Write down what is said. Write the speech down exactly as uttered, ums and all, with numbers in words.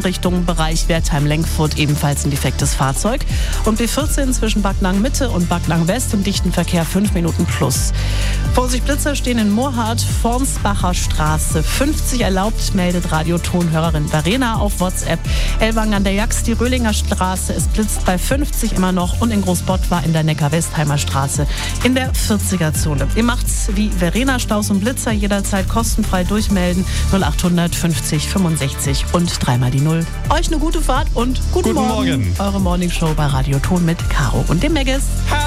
Richtung Bereich Wertheim-Lenkfurt ebenfalls ein defektes Fahrzeug. Und B vierzehn zwischen Backnang Mitte und Backnang West im dichten Verkehr fünf Minuten plus. Vorsicht Blitzer stehen in Moorhardt, Fornsbacher Straße fünfzig erlaubt, meldet Radiotonhörerin Verena auf WhatsApp. Ellwangen an der Jax, die Röhlinger Straße, es blitzt bei fünfzig immer noch und in Großbottwar in der Neckar-Westheimer Straße in der vierziger-Zone. Ihr macht's wie Verena, Staus und Blitzer, jederzeit kostenfrei durchmelden. null achthundert fünfzig fünfundsechzig und dreimal die Null. Euch eine gute Fahrt und guten, Guten Morgen. Morgen. Eure Morningshow bei Radioton mit Caro und dem Megges.